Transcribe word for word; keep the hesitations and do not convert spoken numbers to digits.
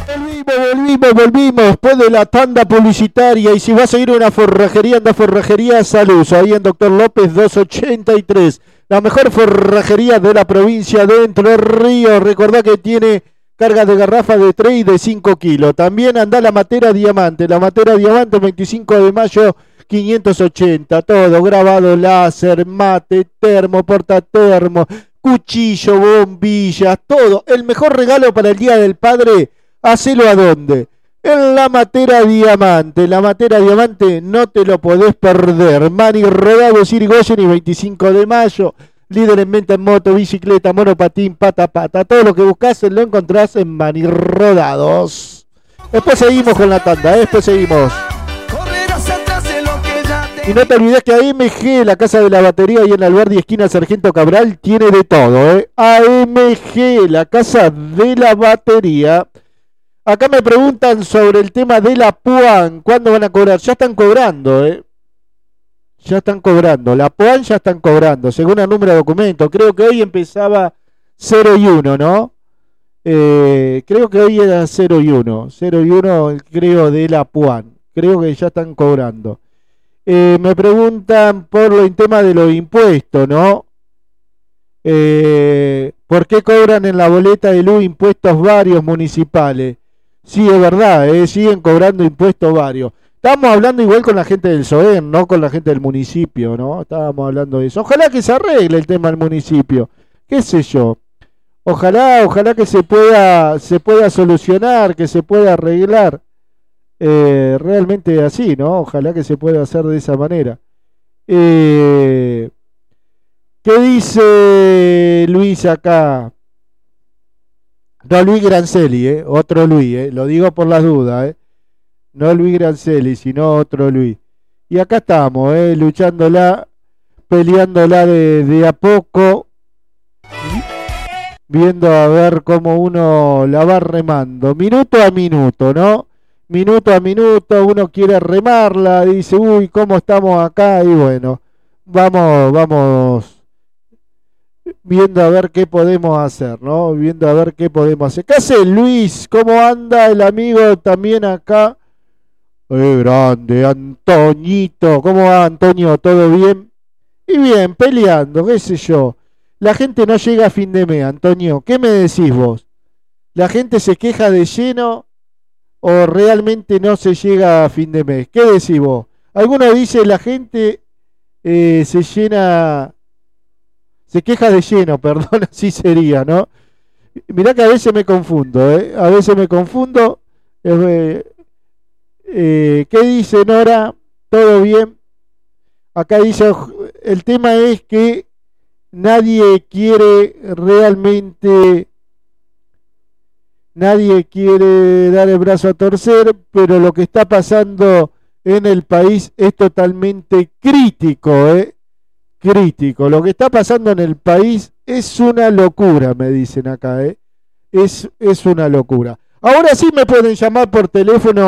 Volvimos, volvimos, volvimos después de la tanda publicitaria. Y si vas a ir a una forrajería, anda a Forrajería Salus, ahí en Doctor López doscientos ochenta y tres. La mejor forrajería de la provincia de Entre Ríos. Recordá que tiene cargas de garrafa de tres y de cinco kilos. También anda la Matera Diamante. La Matera Diamante, veinticinco de mayo, quinientos ochenta. Todo, grabado láser, mate, termo, portatermo, cuchillo, bombillas, todo. El mejor regalo para el Día del Padre. Hacelo a dónde. En la Matera Diamante. La Matera Diamante no te lo podés perder. Mani Rodados, Irigoyen y veinticinco de mayo. Líder en venta en moto, bicicleta, monopatín, pata pata. Todo lo que buscas lo encontrás en Mani Rodados. Después seguimos con la tanda. ¿eh? Después seguimos. Y no te olvides que A M G, la casa de la batería, y en Alberdi, esquina Sargento Cabral, tiene de todo. ¿eh? A M G, la casa de la batería. Acá me preguntan sobre el tema de la PUAN. ¿Cuándo van a cobrar? Ya están cobrando, ¿eh? Ya están cobrando. La PUAN ya están cobrando, según el número de documento. Creo que hoy empezaba cero y uno, ¿no? Eh, creo que hoy era cero y uno. cero y uno, creo, de la PUAN. Creo que ya están cobrando. Eh, me preguntan por el tema de los impuestos, ¿no? Eh, ¿Por qué cobran en la boleta de luz impuestos varios municipales? Sí, es verdad, eh, siguen cobrando impuestos varios. Estábamos hablando igual con la gente del S O E M, no con la gente del municipio, ¿no? Estábamos hablando de eso. Ojalá que se arregle el tema del municipio. ¿Qué sé yo? Ojalá, ojalá que se pueda, se pueda solucionar, que se pueda arreglar. Eh, realmente así, ¿no? Ojalá que se pueda hacer de esa manera. Eh, ¿Qué dice Luis acá? No Luis Grancelli, ¿eh? Otro Luis, ¿eh? Lo digo por las dudas, ¿eh? No Luis Grancelli, sino otro Luis. Y acá estamos, ¿eh? Luchándola, peleándola de, de a poco, viendo a ver cómo uno la va remando, minuto a minuto, ¿no? Minuto a minuto, uno quiere remarla, dice, uy, ¿cómo estamos acá? Y bueno, vamos, vamos viendo a ver qué podemos hacer, ¿no? Viendo a ver qué podemos hacer. ¿Qué hace Luis? ¿Cómo anda el amigo también acá? ¡Eh, grande, Antoñito! ¿Cómo va, Antonio? ¿Todo bien? Y bien, peleando, qué sé yo. La gente no llega a fin de mes, Antonio. ¿Qué me decís vos? ¿La gente se queja de lleno o realmente no se llega a fin de mes? ¿Qué decís vos? Algunos dicen la gente eh, se llena... Se queja de lleno, perdón, así sería, ¿no? Mirá que a veces me confundo, ¿eh? A veces me confundo. Eh, eh, ¿Qué dice Nora? ¿Todo bien? Acá dice, el tema es que nadie quiere realmente, nadie quiere dar el brazo a torcer, pero lo que está pasando en el país es totalmente crítico, ¿eh? Crítico. Lo que está pasando en el país es una locura, me dicen acá, ¿eh? Es, es una locura. Ahora sí me pueden llamar por teléfono